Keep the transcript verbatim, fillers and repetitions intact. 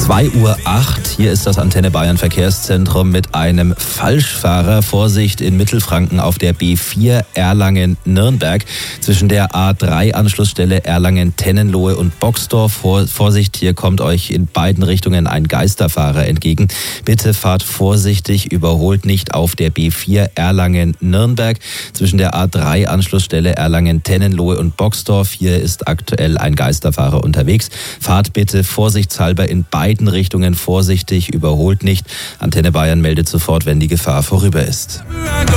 zwei Uhr acht, hier ist das Antenne Bayern Verkehrszentrum mit einem Falschfahrer. Vorsicht in Mittelfranken auf der B vier Erlangen-Nürnberg zwischen der A drei Anschlussstelle Erlangen-Tennenlohe und Boxdorf. Vorsicht, hier kommt euch in beiden Richtungen ein Geisterfahrer entgegen. Bitte fahrt vorsichtig, überholt nicht auf der B vier Erlangen-Nürnberg zwischen der A drei Anschlussstelle Erlangen-Tennenlohe und Boxdorf. Hier ist aktuell ein Geisterfahrer unterwegs. Fahrt bitte vorsichtshalber in beiden Richtungen vorsichtig, überholt nicht. Antenne Bayern meldet sofort, wenn die Gefahr vorüber ist.